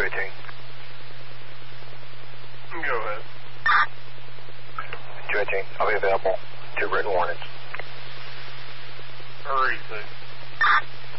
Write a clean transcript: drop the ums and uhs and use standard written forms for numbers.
218. Go ahead. 218, I'll be available. 2 written warnings.